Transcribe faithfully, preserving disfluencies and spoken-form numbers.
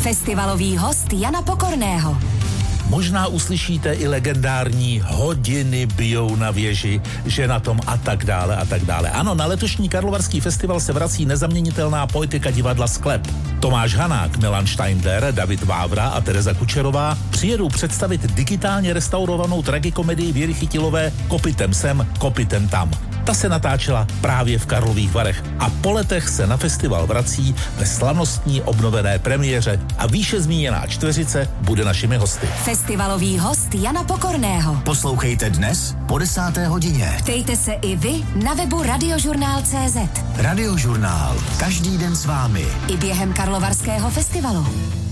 Festivalový host Jana Pokorného. Možná uslyšíte i legendární hodiny bijou na věži, že na tom a tak dále a tak dále. Ano, na letošní Karlovarský festival se vrací nezaměnitelná poetika divadla Sklep. Tomáš Hanák, Milan Steindler, David Vávra a Tereza Kučerová přijedou představit digitálně restaurovanou tragikomedii Věry Chytilové Kopytem sem, kopytem tam. Ta se natáčela právě v Karlových Varech a po letech se na festival vrací ve slavnostní obnovené premiéře a výše zmíněná čtveřice bude našimi hosty. Festivalový host Jana Pokorného. Poslouchejte dnes po desáté hodině. Ptejte se i vy na webu radiožurnál tečka cé zet. Radiožurnál. Každý den s vámi. I během Karlovarského festivalu.